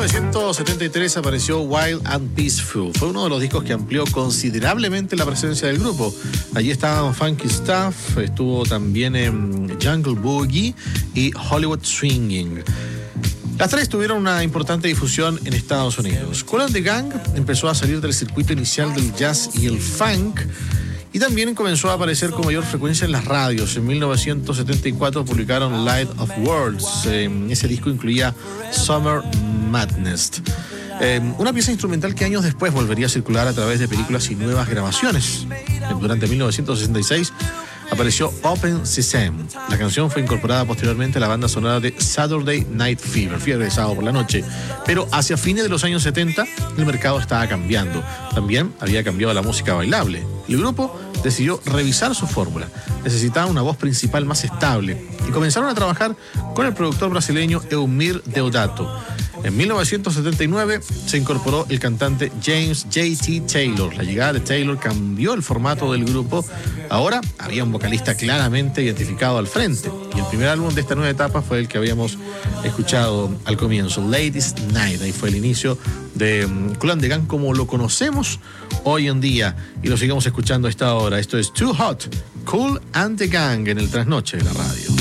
1973 apareció Wild and Peaceful. Fue uno de los discos que amplió considerablemente la presencia del grupo. Allí estaban Funky Stuff, estuvo también en Jungle Boogie y Hollywood Swinging. Las tres tuvieron una importante difusión en Estados Unidos. Kool and the Gang empezó a salir del circuito inicial del jazz y el funk, y también comenzó a aparecer con mayor frecuencia en las radios. En 1974 publicaron Light of Worlds. Ese disco incluía Summer Madness, una pieza instrumental que años después volvería a circular a través de películas y nuevas grabaciones. Durante 1966 apareció Open Sesame. La canción fue incorporada posteriormente a la banda sonora de Saturday Night Fever, fiebre de sábado por la noche. Pero hacia fines de los años 70, el mercado estaba cambiando. También había cambiado la música bailable. El grupo decidió revisar su fórmula. Necesitaba una voz principal más estable y comenzaron a trabajar con el productor brasileño Eumir Deodato. En 1979 se incorporó el cantante James J.T. Taylor. La llegada de Taylor cambió el formato del grupo. Ahora había un vocalista claramente identificado al frente. Y el primer álbum de esta nueva etapa fue el que habíamos escuchado al comienzo, Ladies Night. Ahí fue el inicio de Kool and the Gang como lo conocemos hoy en día. Y lo sigamos escuchando a esta hora. Esto es Too Hot, Kool and the Gang en el Trasnoche de la radio.